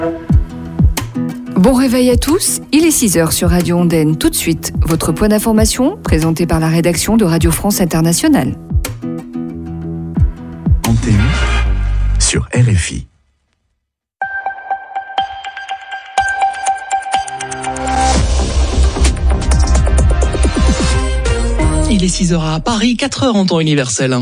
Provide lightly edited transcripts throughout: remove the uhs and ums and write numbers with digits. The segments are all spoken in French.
Bon réveil à tous, il est 6h sur Radio Ondaine. Tout de suite, votre point d'information présenté par la rédaction de Radio France Internationale. Antenne sur RFI. Il est 6h à Paris, 4h en temps universel.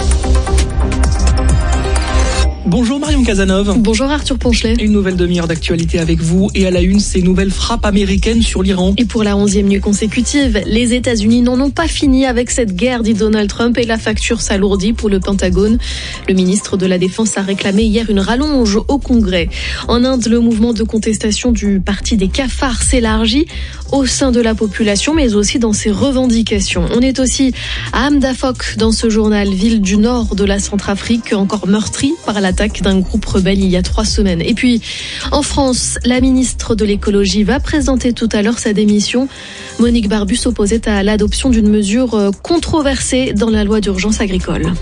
Bonjour Marion Cazeneuve. Bonjour Arthur Ponchelet. Une nouvelle demi-heure d'actualité avec vous et à la une, ces nouvelles frappes américaines sur l'Iran. Et pour la 11e nuit consécutive, les États-Unis n'en ont pas fini avec cette guerre, dit Donald Trump, et la facture s'alourdit pour le Pentagone. Le ministre de la Défense a réclamé hier une rallonge au Congrès. En Inde, le mouvement de contestation du parti des cafards s'élargit au sein de la population, mais aussi dans ses revendications. On est aussi à Amdafok, dans ce journal, ville du nord de la Centrafrique, encore meurtrie par l'attaque d'un groupe rebelle il y a 3 semaines. Et puis, en France, la ministre de l'écologie va présenter tout à l'heure sa démission. Monique Barbu s'opposait à l'adoption d'une mesure controversée dans la loi d'urgence agricole.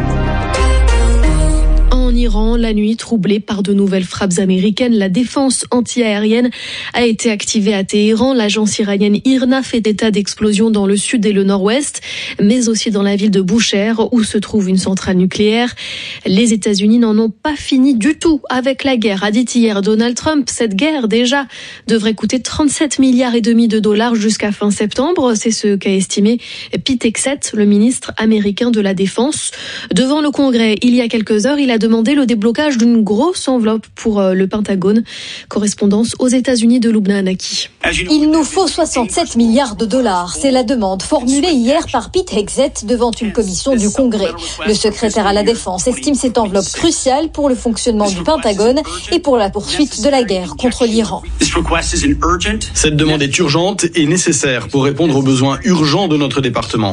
En Iran, la nuit troublée par de nouvelles frappes américaines, la défense anti-aérienne a été activée à Téhéran. L'agence iranienne IRNA fait état d'explosions dans le sud et le nord-ouest, mais aussi dans la ville de Boucher, où se trouve une centrale nucléaire. Les États-Unis n'en ont pas fini du tout avec la guerre, a dit hier Donald Trump. Cette guerre, déjà, devrait coûter 37 milliards et demi de dollars jusqu'à fin septembre. C'est ce qu'a estimé Pete Hegseth, le ministre américain de la Défense. Devant le Congrès, il y a quelques heures, il a demandé le déblocage d'une grosse enveloppe pour le Pentagone. Correspondance aux États-Unis de Lubna Anaki. Il nous faut 67 milliards de dollars. C'est la demande formulée hier par Pete Hegseth devant une commission du Congrès. Le secrétaire à la Défense estime cette enveloppe cruciale pour le fonctionnement du Pentagone et pour la poursuite de la guerre contre l'Iran. Cette demande est urgente et nécessaire pour répondre aux besoins urgents de notre département.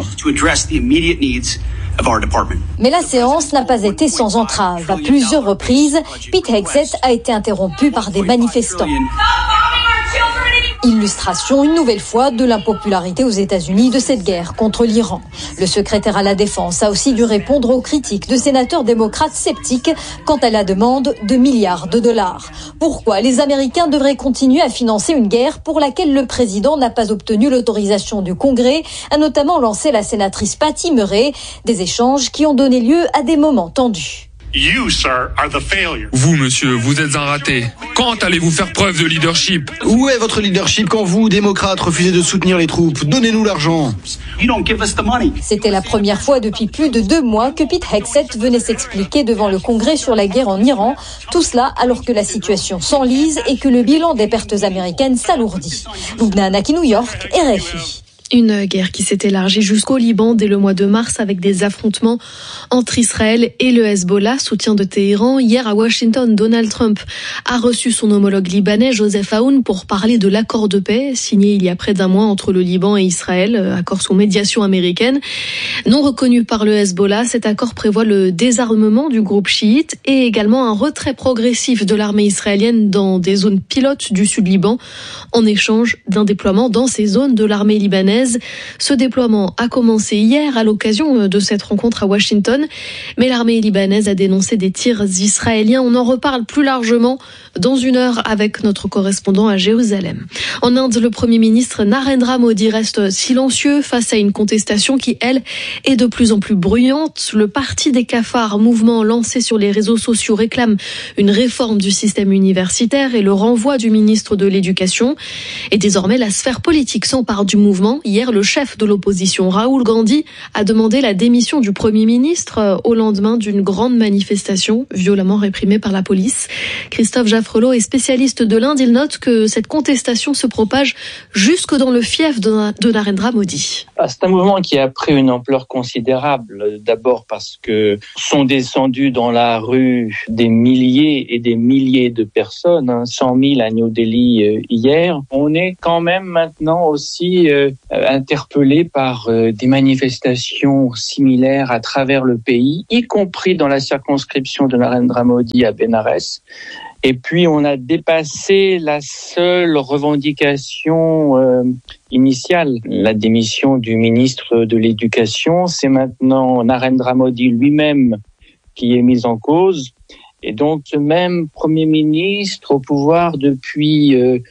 Mais la séance n'a pas été sans entrave. À plusieurs reprises, Pete Hegseth a été interrompu par des manifestants. Illustration une nouvelle fois de l'impopularité aux États-Unis de cette guerre contre l'Iran. Le secrétaire à la Défense a aussi dû répondre aux critiques de sénateurs démocrates sceptiques quant à la demande de milliards de dollars. Pourquoi les Américains devraient continuer à financer une guerre pour laquelle le président n'a pas obtenu l'autorisation du Congrès, a notamment lancé la sénatrice Patty Murray, des échanges qui ont donné lieu à des moments tendus. Vous, monsieur, vous êtes un raté. Quand allez-vous faire preuve de leadership ? Où est votre leadership quand vous, démocrates, refusez de soutenir les troupes ? Donnez-nous l'argent. C'était la première fois depuis plus de 2 mois que Pete Hegseth venait s'expliquer devant le Congrès sur la guerre en Iran. Tout cela alors que la situation s'enlise et que le bilan des pertes américaines s'alourdit. Lubna Anaki, New York, RFI. Une guerre qui s'est élargie jusqu'au Liban dès le mois de mars avec des affrontements entre Israël et le Hezbollah, soutien de Téhéran. Hier à Washington, Donald Trump a reçu son homologue libanais Joseph Aoun pour parler de l'accord de paix signé il y a près d'1 mois entre le Liban et Israël, accord sous médiation américaine. Non reconnu par le Hezbollah, cet accord prévoit le désarmement du groupe chiite et également un retrait progressif de l'armée israélienne dans des zones pilotes du sud Liban en échange d'un déploiement dans ces zones de l'armée libanaise. Ce déploiement a commencé hier à l'occasion de cette rencontre à Washington, mais l'armée libanaise a dénoncé des tirs israéliens. On en reparle plus largement dans 1 heure avec notre correspondant à Jérusalem. En Inde, le Premier ministre Narendra Modi reste silencieux face à une contestation qui, elle, est de plus en plus bruyante. Le parti des cafards, mouvement lancé sur les réseaux sociaux, réclame une réforme du système universitaire et le renvoi du ministre de l'Éducation. Et désormais, la sphère politique s'empare du mouvement. Hier, le chef de l'opposition, Rahul Gandhi, a demandé la démission du Premier ministre au lendemain d'une grande manifestation violemment réprimée par la police. Christophe Jaffrelot est spécialiste de l'Inde. Il note que cette contestation se propage jusque dans le fief de Narendra Modi. C'est un mouvement qui a pris une ampleur considérable. D'abord parce que sont descendus dans la rue des milliers et des milliers de personnes, 100 000 à New Delhi hier. On est quand même maintenant aussi interpellé par des manifestations similaires à travers le pays, y compris dans la circonscription de Narendra Modi à Benares. Et puis, on a dépassé la seule revendication initiale, la démission du ministre de l'Éducation. C'est maintenant Narendra Modi lui-même qui est mis en cause. Et donc ce même Premier ministre au pouvoir depuis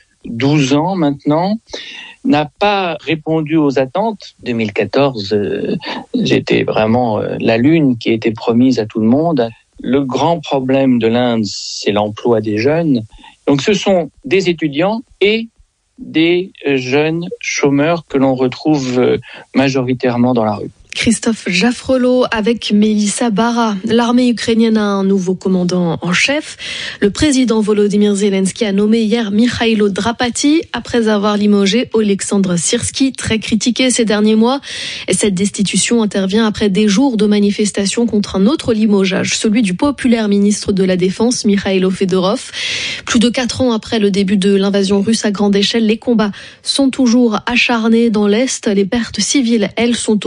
12 ans maintenant n'a pas répondu aux attentes. 2014, c'était vraiment la lune qui était promise à tout le monde. Le grand problème de l'Inde, c'est l'emploi des jeunes. Donc ce sont des étudiants et des jeunes chômeurs que l'on retrouve majoritairement dans la rue. Christophe Jaffrelot avec Mélissa Bara. L'armée ukrainienne a un nouveau commandant en chef. Le président Volodymyr Zelensky a nommé hier Mikhailo Drapati après avoir limogé Oleksandr Syrski, très critiqué ces derniers mois. Et cette destitution intervient après des jours de manifestations contre un autre limogeage, celui du populaire ministre de la Défense, Mikhailo Fedorov. Plus de 4 ans après le début de l'invasion russe à grande échelle, les combats sont toujours acharnés dans l'Est. Les pertes civiles, elles, sont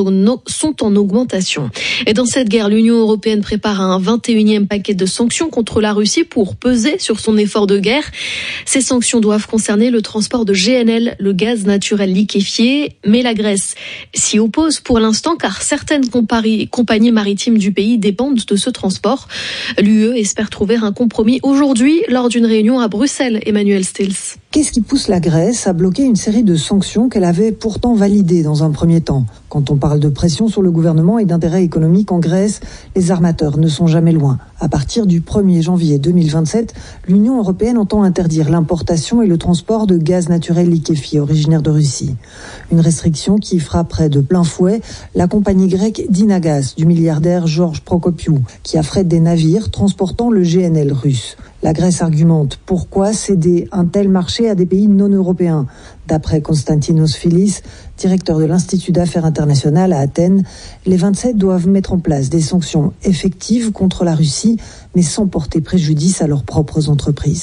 en augmentation. Et dans cette guerre, l'Union européenne prépare un 21e paquet de sanctions contre la Russie pour peser sur son effort de guerre. Ces sanctions doivent concerner le transport de GNL, le gaz naturel liquéfié, mais la Grèce s'y oppose pour l'instant car certaines compagnies maritimes du pays dépendent de ce transport. L'UE espère trouver un compromis aujourd'hui lors d'une réunion à Bruxelles. Emmanuel Stills. Qu'est-ce qui pousse la Grèce à bloquer une série de sanctions qu'elle avait pourtant validées dans un premier temps ? Quand on parle de pression sur le gouvernement et d'intérêt économique en Grèce, les armateurs ne sont jamais loin. À partir du 1er janvier 2027, l'Union européenne entend interdire l'importation et le transport de gaz naturel liquéfié originaire de Russie. Une restriction qui frapperait de plein fouet la compagnie grecque Dynagas du milliardaire Georges Prokopiou, qui affrète des navires transportant le GNL russe. La Grèce argumente pourquoi céder un tel marché à des pays non européens. D'après Konstantinos Philis, directeur de l'Institut d'affaires internationales à Athènes, les 27 doivent mettre en place des sanctions effectives contre la Russie, mais sans porter préjudice à leurs propres entreprises.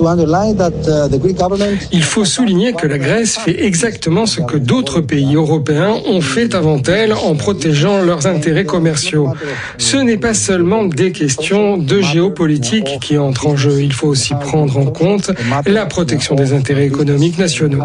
Il faut souligner que la Grèce fait exactement ce que d'autres pays européens ont fait avant elle en protégeant leurs intérêts commerciaux. Ce n'est pas seulement des questions de géopolitique qui entrent en jeu. Il faut aussi prendre en compte la protection des intérêts économiques nationaux.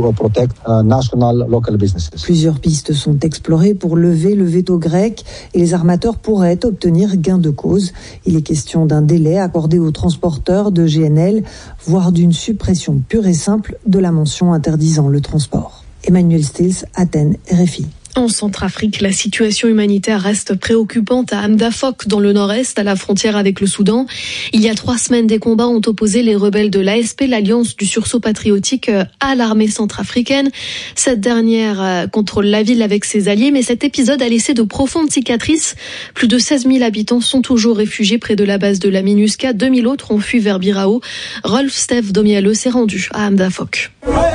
Plusieurs pistes sont explorées pour lever le veto grec et les armateurs pourraient obtenir gain de cause. Il est question d'un délai accordé aux transporteurs de GNL, voire d'une suppression pure et simple de la mention interdisant le transport. Emmanuel Stills, Athènes, RFI. En Centrafrique, la situation humanitaire reste préoccupante à Hamdafok, dans le nord-est, à la frontière avec le Soudan. Il y a 3 semaines, des combats ont opposé les rebelles de l'ASP, l'Alliance du sursaut patriotique, à l'armée centrafricaine. Cette dernière contrôle la ville avec ses alliés, mais cet épisode a laissé de profondes cicatrices. Plus de 16 000 habitants sont toujours réfugiés près de la base de la MINUSCA. 2000 autres ont fui vers Birao. Rolf Steve Domialeux s'est rendu à Hamdafok.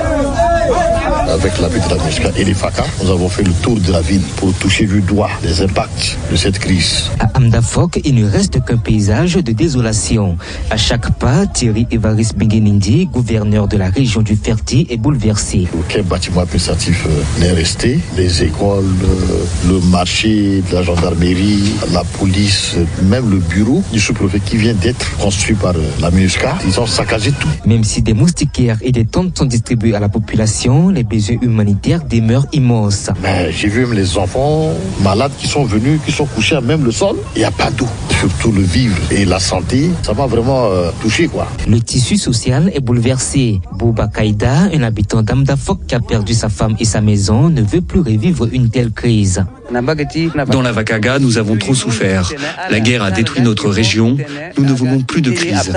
Avec l'appui de la MINUSCA et les FACA, nous avons fait le tour de la ville pour toucher du doigt les impacts de cette crise. À Hamdafok, il ne reste qu'un paysage de désolation. À chaque pas, Thierry Évariste Benguenindi, gouverneur de la région du Ferti, est bouleversé. Aucun bâtiment administratif n'est resté. Les écoles, le marché, la gendarmerie, la police, même le bureau du sous-préfet qui vient d'être construit par la MINUSCA, ils ont saccagé tout. Même si des moustiquaires et des tentes sont distribués à la population, les besoins humanitaires demeurent immenses. Mais j'ai vu même les enfants malades qui sont venus, qui sont couchés à même le sol. Il n'y a pas d'eau. Surtout le vivre et la santé, ça m'a vraiment touché, quoi. Le tissu social est bouleversé. Bouba Kaïda, un habitant d'Hamdafok qui a perdu sa femme et sa maison, ne veut plus revivre une telle crise. Dans la Vakaga, nous avons trop souffert. La guerre a détruit notre région. Nous ne voulons plus de crise.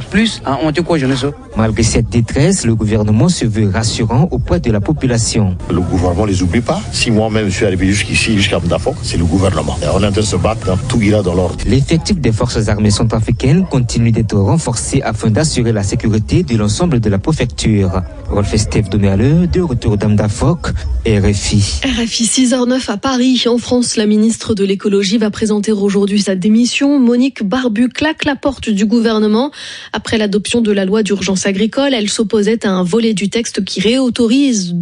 Malgré cette détresse, le gouvernement se veut rassurant auprès de la population. Le gouvernement ne les oublie pas. Si moi-même je suis arrivé jusqu'ici, jusqu'à Hamdafok, c'est le gouvernement. Et on est en train de se battre, tout ira dans l'ordre. L'effectif des forces armées centrafricaines continue d'être renforcé afin d'assurer la sécurité de l'ensemble de la préfecture. Rolf Steve Domialeux, de retour d'Hamdafok, RFI. RFI 6h09 à Paris. En France, la ministre de l'écologie va présenter aujourd'hui sa démission. Monique Barbu claque la porte du gouvernement. Après l'adoption de la loi d'urgence agricole, elle s'opposait à un volet du texte qui réautorise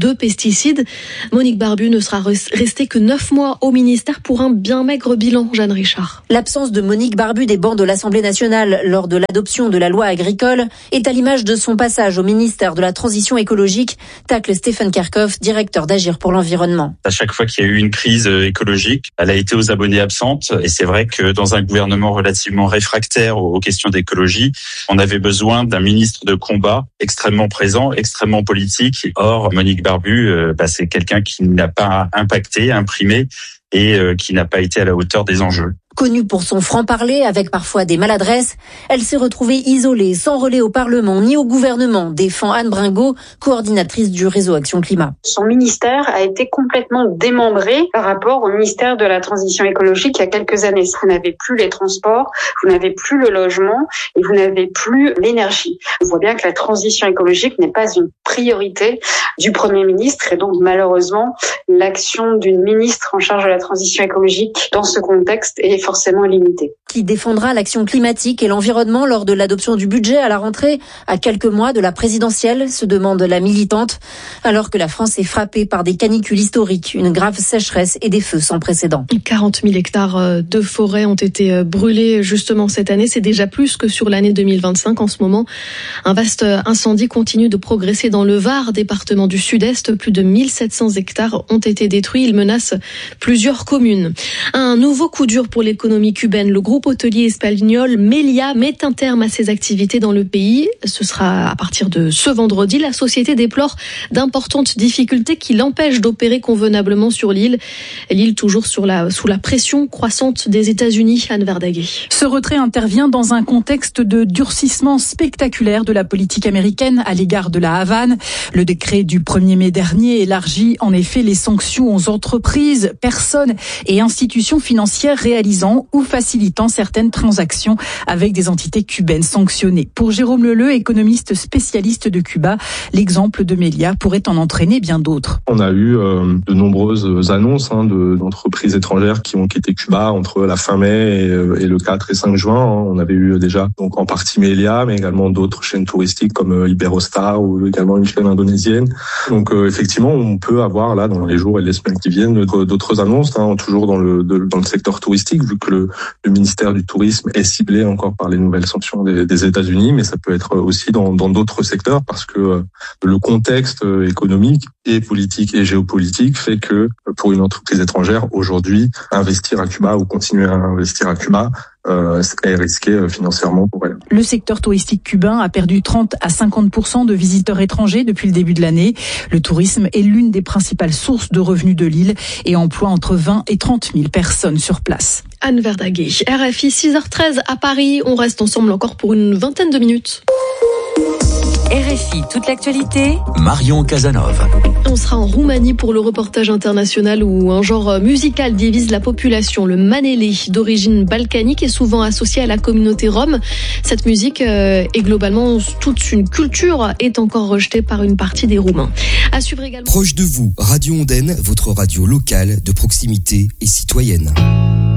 2 pesticides. Monique Barbu ne sera restée que 9 mois au ministère pour un bien maigre bilan. Jeanne Richard. L'absence de Monique Barbu des bancs de l'Assemblée nationale lors de l'adoption de la loi agricole est à l'image de son passage au ministère de la Transition écologique, tacle Stéphane Kerkhoff, directeur d'Agir pour l'environnement. À chaque fois qu'il y a eu une crise écologique, elle a été aux abonnés absente. Et c'est vrai que dans un gouvernement relativement réfractaire aux questions d'écologie, on avait besoin d'un ministre de combat extrêmement présent, extrêmement politique. Or, Monique Barbu, c'est quelqu'un qui n'a pas impacté, imprimé et qui n'a pas été à la hauteur des enjeux. Connue pour son franc-parler, avec parfois des maladresses, elle s'est retrouvée isolée, sans relais au Parlement ni au gouvernement, défend Anne Bringot, coordinatrice du réseau Action Climat. Son ministère a été complètement démembré par rapport au ministère de la Transition écologique il y a quelques années. Vous n'avez plus les transports, vous n'avez plus le logement et vous n'avez plus l'énergie. On voit bien que la transition écologique n'est pas une priorité du Premier ministre et donc malheureusement l'action d'une ministre en charge de la transition écologique dans ce contexte est forcément limité. Qui défendra l'action climatique et l'environnement lors de l'adoption du budget à la rentrée, à quelques mois de la présidentielle, se demande la militante, alors que la France est frappée par des canicules historiques, une grave sécheresse et des feux sans précédent. 40 000 hectares de forêt ont été brûlés justement cette année. C'est déjà plus que sur l'année 2025 en ce moment. Un vaste incendie continue de progresser dans le Var, département du Sud-Est. Plus de 1700 hectares ont été détruits. Il menace plusieurs communes. Un nouveau coup dur pour l'économie cubaine. Le groupe hôtelier espagnol Meliá met un terme à ses activités dans le pays. Ce sera à partir de ce vendredi. La société déplore d'importantes difficultés qui l'empêchent d'opérer convenablement sur l'île. L'île toujours sous la pression croissante des États-Unis. Anne Verdaguet. Ce retrait intervient dans un contexte de durcissement spectaculaire de la politique américaine à l'égard de la Havane. Le décret du 1er mai dernier élargit en effet les sanctions aux entreprises, personnes et institutions financières réalisant ou facilitant certaines transactions avec des entités cubaines sanctionnées. Pour Jérôme Leleu, économiste spécialiste de Cuba, l'exemple de Meliá pourrait en entraîner bien d'autres. On a eu de nombreuses annonces d'entreprises étrangères qui ont quitté Cuba entre la fin mai et le 4 et 5 juin. On avait eu déjà donc en partie Meliá, mais également d'autres chaînes touristiques comme Iberostar ou également une chaîne indonésienne. Donc effectivement, on peut avoir là dans les jours et les semaines qui viennent d'autres annonces, toujours dans le secteur touristique, vu que le ministère du Tourisme est ciblé encore par les nouvelles sanctions des États-Unis, mais ça peut être aussi dans d'autres secteurs parce que le contexte économique et politique et géopolitique fait que pour une entreprise étrangère aujourd'hui, investir à Cuba ou continuer à investir à Cuba est risqué financièrement pour elle. Le secteur touristique cubain a perdu 30 à 50% de visiteurs étrangers depuis le début de l'année. Le tourisme est l'une des principales sources de revenus de l'île et emploie entre 20 et 30 000 personnes sur place. Anne Verdaguet, RFI 6h13 à Paris. On reste ensemble encore pour une vingtaine de minutes. RFI, toute l'actualité, Marion Casanov. On sera en Roumanie pour le reportage international où un genre musical divise la population. Le manélé, d'origine balkanique, est souvent associé à la communauté rome. Cette musique et globalement toute une culture est encore rejetée par une partie des Roumains. À suivre également. Proche de vous, Radio Ondaine, votre radio locale de proximité et citoyenne.